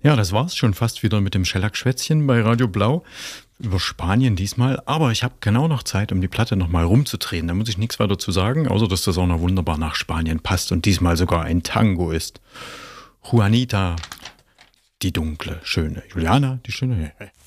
Ja, das war's schon fast wieder mit dem Schellack-Schwätzchen bei Radio Blau. Über Spanien diesmal. Aber ich habe genau noch Zeit, um die Platte nochmal rumzudrehen. Da muss ich nichts weiter zu sagen, außer dass das auch noch wunderbar nach Spanien passt und diesmal sogar ein Tango ist. Juanita, die dunkle, schöne. Juliana, die schöne.